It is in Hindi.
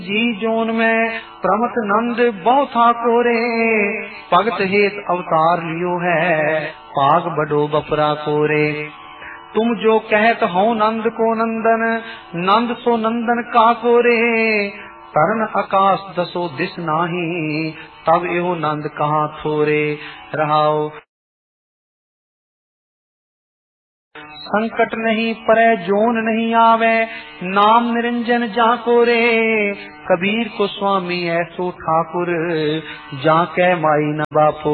जी जोन में प्रमथ नंद बहु ठाकुरे, भगत हेत अवतार लियो है, पाग बडो बपरा कोरे। तुम जो कहत हो नंद को नंदन, नंद सो नंदन का कोरे। तरण आकाश दसो दिस नाही, तब एहो नंद कहाँ थोरे। रहाओ संकट नहीं परे जोन नहीं आवे, नाम निरंजन जाको रे। कबीर को स्वामी ऐसो ठाकुर, जाके माई न बापो।